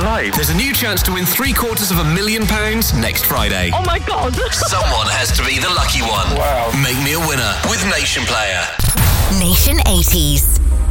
alive. There's a new chance to win £750,000 next Friday. Oh my God. Someone has to be the lucky one. Wow. Make me a winner with Nation Player. Nation 80s.